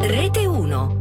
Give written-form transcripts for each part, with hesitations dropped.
Rete 1.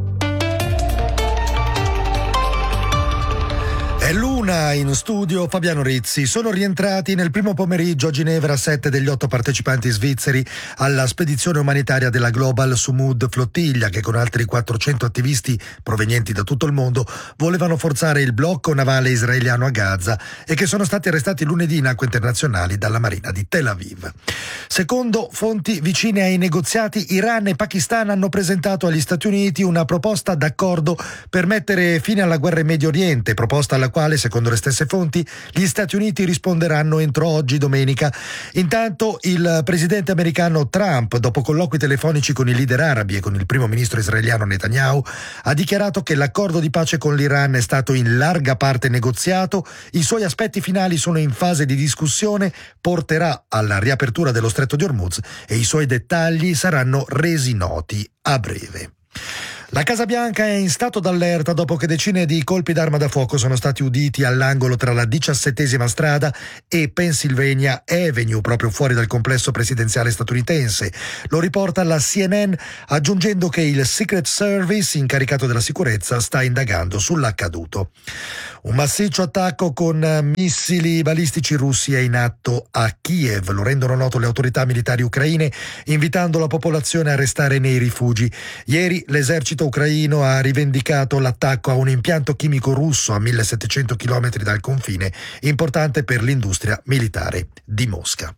È l'una in studio Fabiano Rizzi. Sono rientrati nel primo pomeriggio a Ginevra 7 degli 8 partecipanti svizzeri alla spedizione umanitaria della Global Sumud Flottiglia, che con altri 400 attivisti provenienti da tutto il mondo volevano forzare il blocco navale israeliano a Gaza e che sono stati arrestati lunedì in acque internazionali dalla Marina di Tel Aviv. Secondo fonti vicine ai negoziati, Iran e Pakistan hanno presentato agli Stati Uniti una proposta d'accordo per mettere fine alla guerra in Medio Oriente, proposta alla quale, secondo le stesse fonti, gli Stati Uniti risponderanno entro oggi, domenica. Intanto il presidente americano Trump, dopo colloqui telefonici con i leader arabi e con il primo ministro israeliano Netanyahu, ha dichiarato che l'accordo di pace con l'Iran è stato in larga parte negoziato, i suoi aspetti finali sono in fase di discussione, porterà alla riapertura dello Stretto di Hormuz e i suoi dettagli saranno resi noti a breve. La Casa Bianca è in stato d'allerta dopo che decine di colpi d'arma da fuoco sono stati uditi all'angolo tra la 17ª strada e Pennsylvania Avenue, proprio fuori dal complesso presidenziale statunitense. Lo riporta la CNN, aggiungendo che il Secret Service, incaricato della sicurezza, sta indagando sull'accaduto. Un massiccio attacco con missili balistici russi è in atto a Kiev, lo rendono noto le autorità militari ucraine, invitando la popolazione a restare nei rifugi. Ieri l'esercito ucraino ha rivendicato l'attacco a un impianto chimico russo a 1700 km dal confine, importante per l'industria militare di Mosca.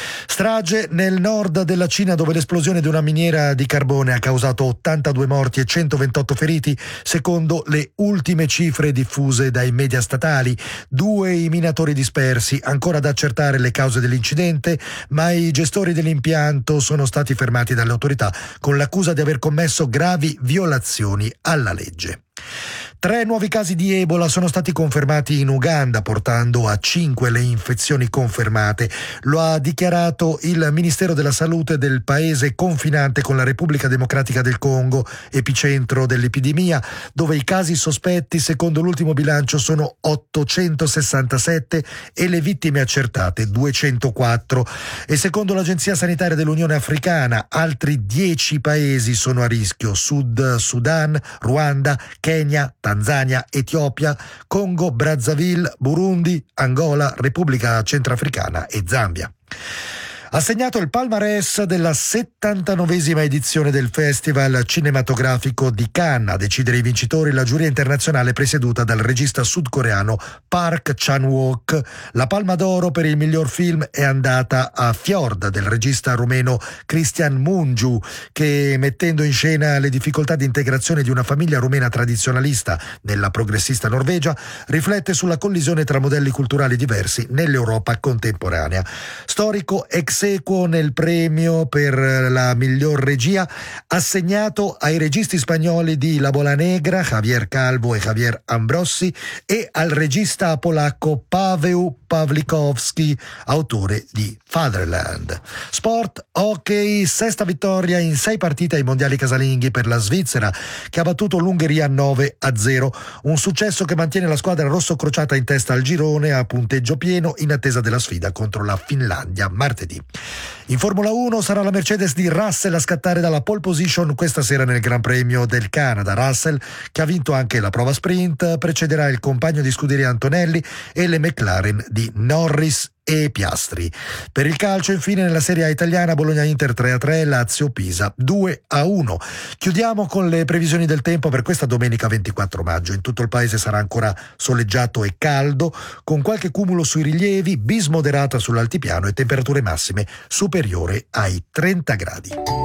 Strage nel nord della Cina, dove l'esplosione di una miniera di carbone ha causato 82 morti e 128 feriti, secondo le ultime cifre diffuse dai media statali. 2 i minatori dispersi, ancora da accertare le cause dell'incidente, ma i gestori dell'impianto sono stati fermati dalle autorità con l'accusa di aver commesso gravi violazioni alla legge. 3 nuovi casi di Ebola sono stati confermati in Uganda, portando a 5 le infezioni confermate. Lo ha dichiarato il Ministero della Salute del paese confinante con la Repubblica Democratica del Congo, epicentro dell'epidemia, dove i casi sospetti, secondo l'ultimo bilancio, sono 867 e le vittime accertate 204. E secondo l'Agenzia Sanitaria dell'Unione Africana, altri 10 paesi sono a rischio: Sud Sudan, Ruanda, Kenya, Tanzania, Etiopia, Congo, Brazzaville, Burundi, Angola, Repubblica Centrafricana e Zambia. Assegnato il palmarès della 79esima edizione del Festival Cinematografico di Cannes. A decidere i vincitori la giuria internazionale presieduta dal regista sudcoreano Park Chan-wook. La Palma d'Oro per il miglior film è andata a Fjord del regista rumeno Cristian Mungiu, che, mettendo in scena le difficoltà di integrazione di una famiglia rumena tradizionalista nella progressista Norvegia, riflette sulla collisione tra modelli culturali diversi nell'Europa contemporanea. Storico ex equo nel premio per la miglior regia, assegnato ai registi spagnoli di La Bola Negra, Javier Calvo e Javier Ambrossi, e al regista polacco Paweł Pawlikowski, autore di Fatherland. Sport, hockey, 6ª vittoria in 6 partite ai mondiali casalinghi per la Svizzera, che ha battuto l'Ungheria 9-0, un successo che mantiene la squadra rosso-crociata in testa al girone a punteggio pieno in attesa della sfida contro la Finlandia martedì. In Formula 1 sarà la Mercedes di Russell a scattare dalla pole position questa sera nel Gran Premio del Canada. Russell, che ha vinto anche la prova sprint, precederà il compagno di scuderia Antonelli e le McLaren di Norris e Piastri. Per il calcio, infine, nella Serie A italiana, Bologna-Inter 3-3, Lazio-Pisa 2-1. Chiudiamo con le previsioni del tempo per questa domenica 24 maggio. In tutto il paese sarà ancora soleggiato e caldo, con qualche cumulo sui rilievi, bis moderata sull'altipiano e temperature massime superiore ai 30 gradi.